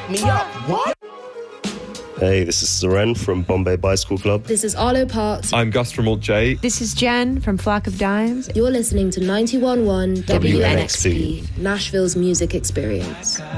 wake me up. What? Hey, this is Seren from Bombay Bicycle Club. This is Arlo Parks. I'm Gus from Alt J. This is Jen from Flock of Dimes. You're listening to 91.1 WNXP, WNXP, Nashville's music experience.